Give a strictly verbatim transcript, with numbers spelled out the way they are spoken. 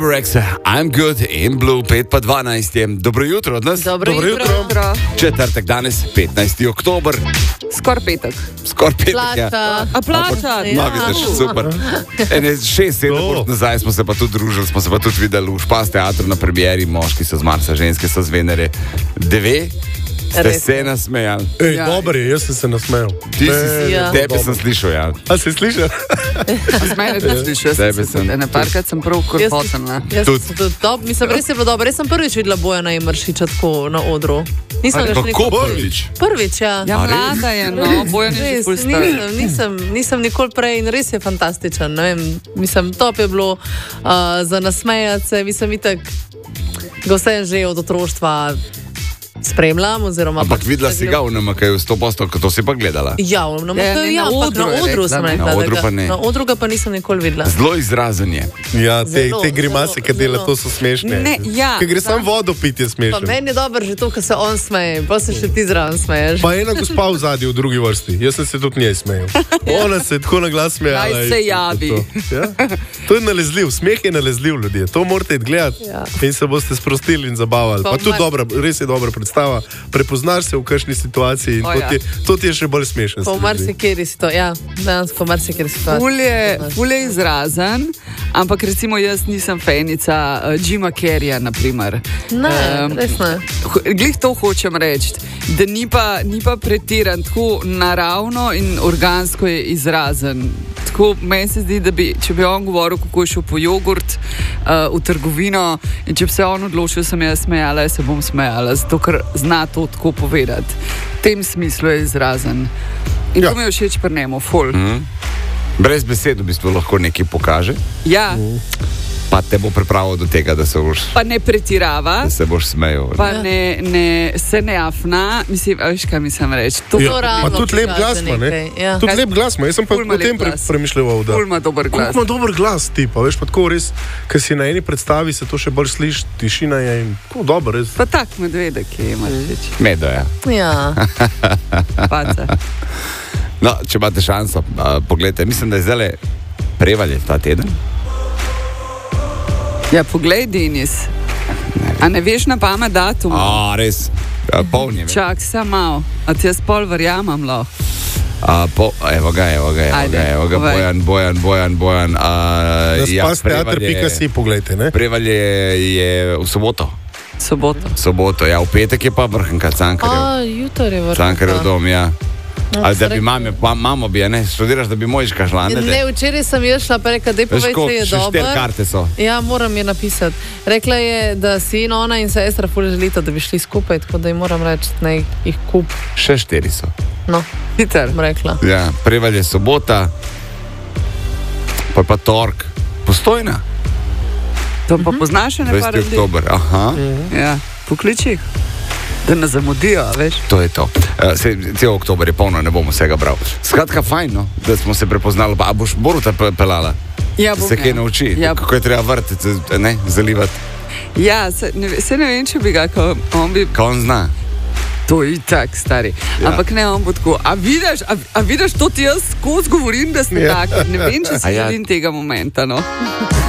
Rex, I'm good in blue, pet pa dvanajst je. Dobro jutro od nas. Dobro, Dobro jutro. jutro. Četrtek danes, petnajsti oktober. Skor petek. Skor petek, plača. ja. A plača, ja. No, vidiš, super. Ene, šest, sedem ur nazaj smo se pa tudi družili, smo se pa tudi videli v Špas teatru na premieri. Moški so z Marsa, ženske so z Venere. Deve. Ste Res. se nasmejali? Ej, ja. Dober je, jaz sem se nasmejal. Ti si se, ja. Tebe sem slišal, ja. A si slišal? Zmene tudi slišal, jaz sem se, ne parkrat sem prav korpoten, ne. Jaz sem se tudi top, mislim, res je bilo dobro. Res sem prvič videla Bojana Emeršiča tako na odru. Nisem ga še nikoli prvič? Prvič, ja. Ja, mlada je, no, Bojan je že ful star. Nisem, nisem, nisem nikoli prej in res je fantastičen, ne vem. Mislim, top je bilo uh, za nasmejati se, mislim, itak ga vse že od otroštva spremljam, oziroma... Ampak videla si ga v nama, kaj je v sto posto, to si pa gledala? Ja, v nama, ja, ne, ja, na odru, na odru sem rekla. Na odru pa ne. Na odru ga pa nisem nikoli videla. Zelo izrazen je. Ja, te, te grimase, ki dela, to so smešne. Ne, ja. Kaj gre sam vodo piti, je smešno. Pa meni je dobro že to, ko se on smeje, pa se še ti zraven smeješ. Pa ena gospa v zadnji, v drugi vrsti. Jaz sem se tudi njej smejal. Ona se je tako na glas smejala. Naj se javi. To, ja? To je nalezljiv, smeh je nalezljiv, ljudje. To morate iti gledati, ja. In se boste sprostili in zabavali. Pa, pa tudi dobra, res je dobra predstava. Prepoznaš se v kakšni situaciji in oh, ja. to, ti, to ti je še bolj smešno. Po marsikeri si to, ja, danes po marsikeri situaciji. Ful je, ful je izrazen, ampak recimo jaz nisem fenica uh, Jima Carreya, naprimer. Ne, um, res ne. Glih to hočem reči, da ni pa, ni pa pretiran, tako naravno in organsko je izrazen. Tako meni se zdi, da bi, če bi on govoril, kako je šel po jogurt uh, v trgovino in če bi se on odločil, sem jaz smejala, jaz se bom smejala, zato ker zna to tako povedati. V tem smislu je izrazen. In ja. To mi je všeč pri njemu, ful. Mm. Brez besed v bistvu lahko nekaj pokaže. Ja. Mm. Pa te bo pripravil do tega, da se boš... Pa ne pretirava. Da se boš smejal. Pa ne, ne, se ne afna. Mislim, a veš, kaj mislim reči? To ja. Pa tudi lep glas ima, ne? Ja. Tudi lep glas ima. Jaz sem pa o tem pre, premišljeval, da... Ful ima dober glas. Ful ima dober glas, ti pa. Veš, pa tako res, ker si na eni predstavi, se to še bolj sliši, tišina je in tako dober, res. Pa tak medvedek je, imaš reči. Medo, ja. Ja. Paca. No, če imate šanso, uh, pogledajte. Mislim, da je zdaj Prevalje ta teden. Ja, poglej, Denis. A ne veš na pamet datum? A, res. Ja, polnje. Čak, sem mal. A ti jaz pol verjamem, lo. A, po, evo ga, evo ga, evo ga, evo ga, Bojan, Bojan, Bojan, Bojan. A, na spas teater pika si, pogledajte, ne? Prevalje je v soboto. Soboto. Soboto, ja, v petek je pa vrhnka Cankarjev. A, jutro je vrhnka. Cankarjev dom, ja. No, ali da bi mame, pa, mamo bi, ne, študiraš, da bi mojška šla, ne? Ne, včeraj sem je šla, pa rekla, dej povej, če je dobro. Štir karte so. Ja, moram je napisati. Rekla je, da sin, ona in sestra ful želita, da bi šli skupaj, tako da jim moram reči, naj jih kup. Še štiri so. No, hiter. Bom rekla. Ja, Prevalje sobota, pa pa tork, Postojna. To pa poznaš še ne par ljudi? dvajseti oktober, aha. Ja, pokliči jih. Da ne zamudijo, veš? To je to. Uh, se, cel oktober je polno, ne bomo vsega bral. Skratka, fajn, no, da smo se prepoznali. Pa, a boš Boruta pelala? Ja, bom. Se kaj nauči? Ja, kako je treba vrtiti, ne, zalivati? Ja, se ne, se ne vem, če bi ga, ko on bi... Ko on zna? To je tak, stari. Ja. Ampak ne, on bo tako. A vidiš, a, a vidiš, to ti jaz skozi govorim, da sem ja. tak. Ne vem, če si ja. želim tega momenta, no.